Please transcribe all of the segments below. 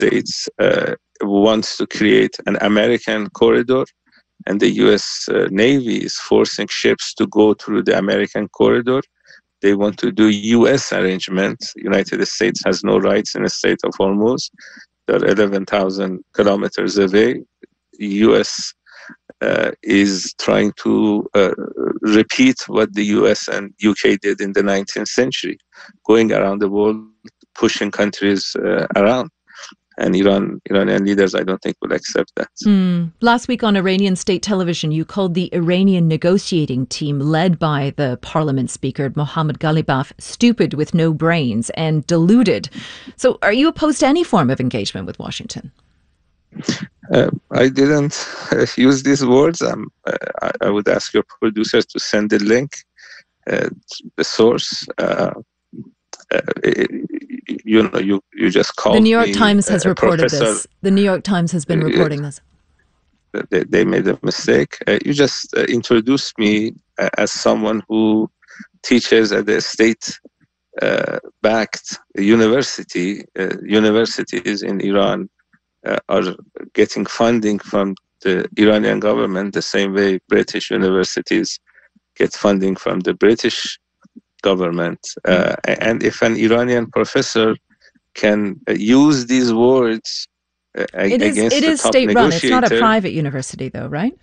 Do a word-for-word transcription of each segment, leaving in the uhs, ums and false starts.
States uh, wants to create an American corridor, and the U S uh, Navy is forcing ships to go through the American corridor. They want to do U S arrangements. United States has no rights in the Strait of Hormuz. They're eleven thousand kilometers away. U S uh, is trying to uh, repeat what the U S and U K did in the nineteenth century, going around the world, pushing countries uh, around. And Iran, Iranian leaders, I don't think, will accept that. Mm. Last week on Iranian state television, you called the Iranian negotiating team led by the parliament speaker, Mohammad Ghalibaf, stupid with no brains and deluded. So are you opposed to any form of engagement with Washington? Uh, I didn't uh, use these words. Um, uh, I, I would ask your producers to send the link, uh, the source. Uh, uh, you know, you, you just called The New York me, Times has uh, reported professor. this. The New York Times has been reporting this. They, they made a mistake. Uh, you just uh, introduced me uh, as someone who teaches at the state-backed uh, university. Uh, universities in Iran uh, are getting funding from the Iranian government the same way British universities get funding from the British government. Uh, and if an Iranian professor can uh, use these words uh, it is, against it the is top state-run. It's not a negotiator, private university, though, right?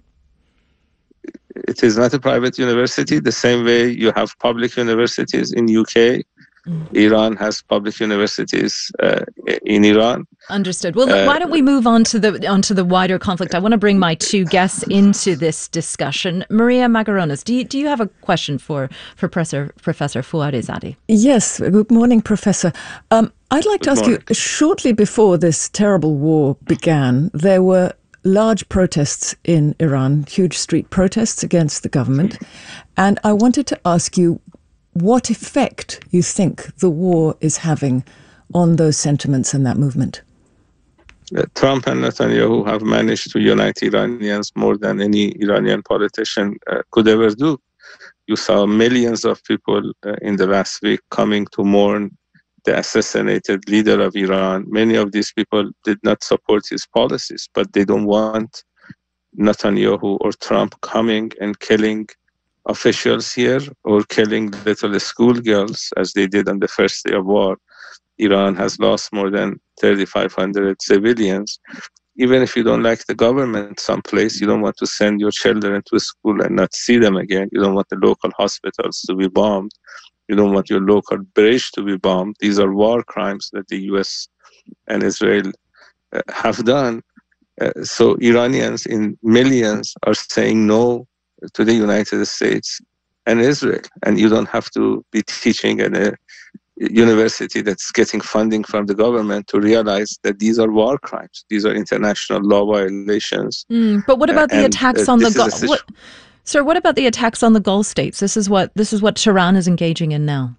it is not a private university. The same way you have public universities in U K, mm. Iran has public universities uh, in Iran. Understood. Well, uh, why don't we move on to the onto the wider conflict? I want to bring my two guests into this discussion. Maria Magarones, do you, do you have a question for, for Professor, Professor Fouadizadeh? Yes. Good morning, Professor. Um, I'd like to Good ask morning. you, shortly before this terrible war began, there were large protests in Iran, huge street protests against the government. And I wanted to ask you what effect you think the war is having on those sentiments and that movement. Uh, Trump and Netanyahu have managed to unite Iranians more than any Iranian politician uh, could ever do. You saw millions of people uh, in the last week coming to mourn the assassinated leader of Iran. Many of these people did not support his policies, but they don't want Netanyahu or Trump coming and killing officials here or killing little schoolgirls as they did on the first day of war. Iran has lost more than thirty-five hundred civilians. Even if you don't like the government someplace, you don't want to send your children to school and not see them again. You don't want the local hospitals to be bombed. You don't want your local bridge to be bombed. These are war crimes that the U S and Israel uh, have done. Uh, so Iranians in millions are saying no to the United States and Israel. And you don't have to be teaching at a university that's getting funding from the government to realize that these are war crimes. These are international law violations. Mm, but what about the and, attacks uh, on the Gulf? Situ- what, sir, what about the attacks on the Gulf states? This is what this is what Tehran is engaging in now.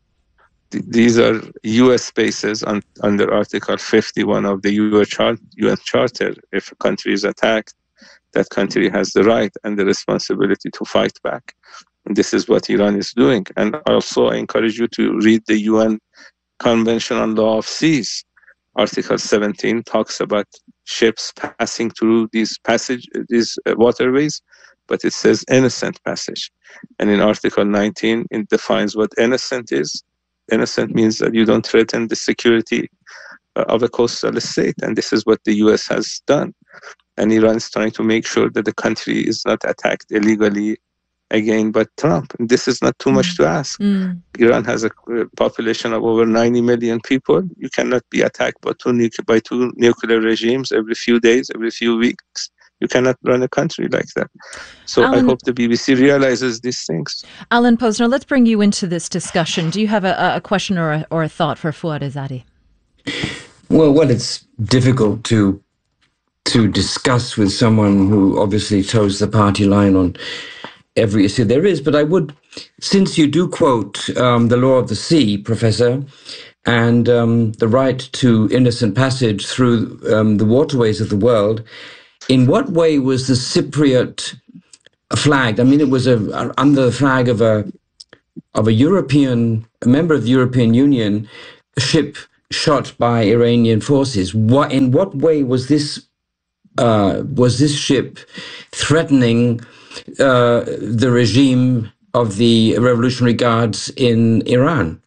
Th- these are U S bases on, under Article fifty-one of the U N, Char- U N Charter. If a country is attacked, that country has the right and the responsibility to fight back. And this is what Iran is doing. And also, I encourage you to read the U N Convention on Law of Seas. Article seventeen talks about ships passing through these passage, these uh, waterways, but it says innocent passage. And in Article nineteen, it defines what innocent is. Innocent means that you don't threaten the security uh, of a coastal state. And this is what the U S has done. And Iran is trying to make sure that the country is not attacked illegally again by Trump. And this is not too much to ask. Mm. Iran has a population of over ninety million people. You cannot be attacked by two, nu- by two nuclear regimes every few days, every few weeks. You cannot run a country like that. So Alan, I hope the B B C realizes these things. Alan Posner, let's bring you into this discussion. Do you have a, a question or a, or a thought for Fouadizadeh? Well, well, it's difficult to to discuss with someone who obviously toes the party line on every issue there is. But I would, since you do quote um, the law of the sea, Professor, and um, the right to innocent passage through um, the waterways of the world, in what way was the Cypriot flagged? I mean, it was a, under the flag of a of a European, a member of the European Union, a ship shot by Iranian forces. What, in what way was this uh, was this ship threatening uh, the regime of the Revolutionary Guards in Iran?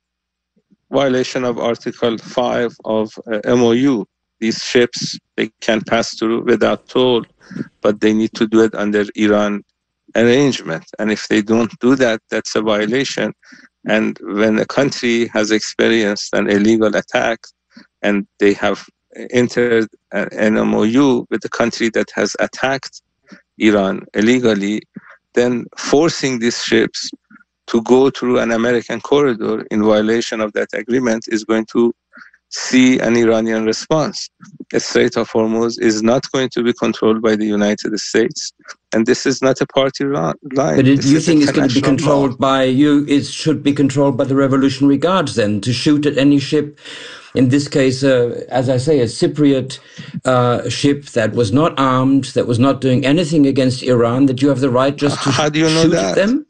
Violation of Article five of uh, M O U. These ships, they can pass through without toll, but they need to do it under Iran arrangement. And if they don't do that, that's a violation. And when a country has experienced an illegal attack and they have entered an M O U with the country that has attacked Iran illegally, then forcing these ships to go through an American corridor in violation of that agreement is going to see an Iranian response. The Strait of Hormuz is not going to be controlled by the United States, and this is not a party line. But do you think it's going to be controlled law. by you? It should be controlled by the Revolutionary Guards then, to shoot at any ship. In this case, uh, as I say, a Cypriot uh, ship that was not armed, that was not doing anything against Iran, that you have the right just to How do you know shoot that? at them?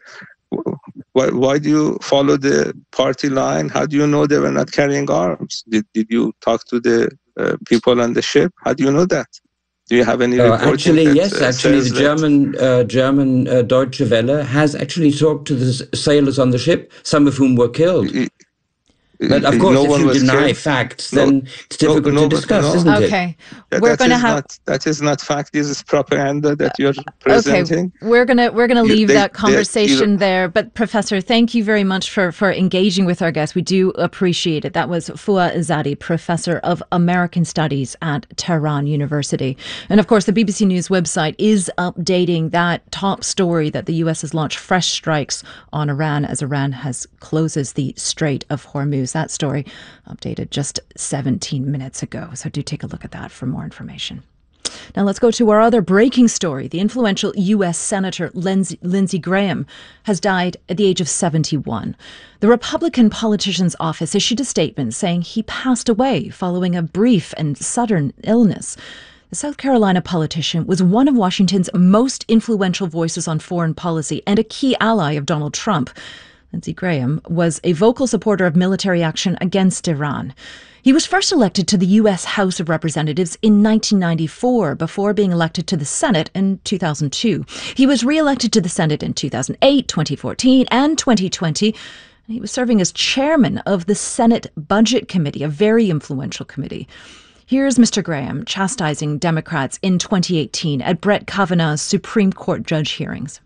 Why, why do you follow the party line? How do you know they were not carrying arms? Did, did you talk to the uh, people on the ship? How do you know that? Do you have any uh, reporting Actually, that, yes. Uh, actually, the that German uh, German uh, Deutsche Welle has actually talked to the sailors on the ship, some of whom were killed. It, But of course, no if you deny killed. facts, then no, it's difficult no, no, to discuss, no. isn't okay. it? Okay, yeah, we're going to have not, that is not fact. This is propaganda that you're presenting. Okay, we're gonna we're gonna leave you, they, that conversation they, there. But Professor, thank you very much for for engaging with our guests. We do appreciate it. That was Fouad Izzadi, Professor of American Studies at Tehran University, and of course, the B B C News website is updating that top story that the U S has launched fresh strikes on Iran as Iran has closes the Strait of Hormuz. That story updated just seventeen minutes ago. So do take a look at that for more information. Now let's go to our other breaking story. The influential U S Senator Lindsey, Lindsey Graham has died at the age of seventy-one. The Republican politician's office issued a statement saying he passed away following a brief and sudden illness. The South Carolina politician was one of Washington's most influential voices on foreign policy and a key ally of Donald Trump. Lindsey Graham was a vocal supporter of military action against Iran. He was first elected to the U S House of Representatives in nineteen ninety-four before being elected to the Senate in two thousand two. He was re-elected to the Senate in two thousand eight, twenty fourteen, and twenty twenty. He was serving as chairman of the Senate Budget Committee, a very influential committee. Here's Mister Graham chastising Democrats in twenty eighteen at Brett Kavanaugh's Supreme Court judge hearings.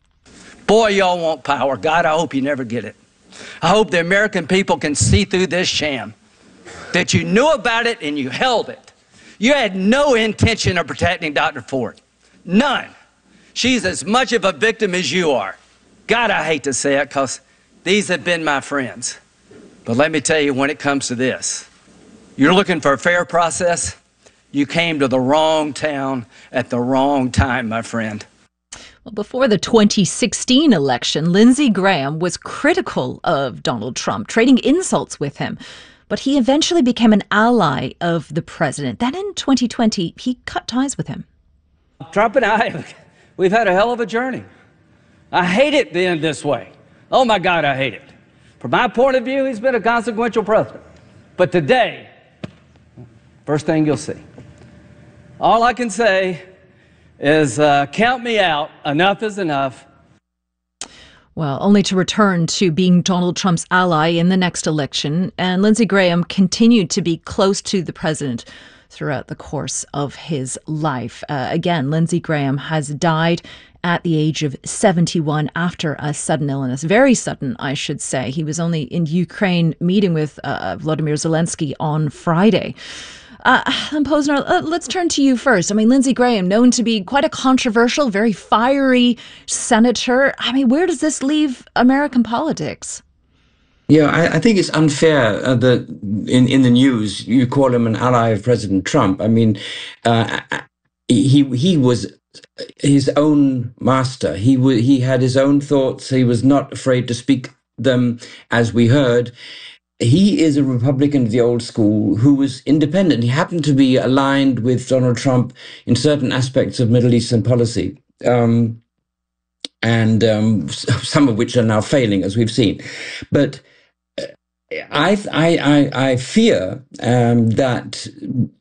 Boy, y'all want power. God, I hope you never get it. I hope the American people can see through this sham, that you knew about it and you held it. You had no intention of protecting Doctor Ford. None. She's as much of a victim as you are. God, I hate to say it because these have been my friends. But let me tell you, when it comes to this, you're looking for a fair process. You came to the wrong town at the wrong time, my friend. Before the twenty sixteen election, Lindsey Graham was critical of Donald Trump, trading insults with him. But he eventually became an ally of the president. Then in twenty twenty, he cut ties with him. Trump and I, we've had a hell of a journey. I hate it being this way. Oh, my God, I hate it. From my point of view, he's been a consequential president. But today, first thing you'll see, all I can say is uh, count me out. Enough is enough. Well, only to return to being Donald Trump's ally in the next election. And Lindsey Graham continued to be close to the president throughout the course of his life. Uh, again, Lindsey Graham has died at the age of seventy-one after a sudden illness. Very sudden, I should say. He was only in Ukraine meeting with uh, Volodymyr Zelensky on Friday. Uh, Posner, uh, let's turn to you first. I mean, Lindsey Graham, known to be quite a controversial, very fiery senator. I mean, where does this leave American politics? Yeah, I, I think it's unfair uh, that in, in the news you call him an ally of President Trump. I mean, uh, he he was his own master. He w- he had his own thoughts. He was not afraid to speak them, as we heard. He is a Republican of the old school who was independent. He happened to be aligned with Donald Trump in certain aspects of Middle Eastern policy, um, and um, some of which are now failing, as we've seen. But I I I, I fear um, that